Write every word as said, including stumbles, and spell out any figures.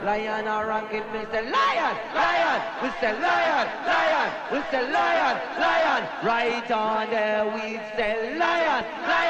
Lion or ranking, we say lion, lion, we say lion, lion, we say lion, lion. Right on there, we say lion, lion.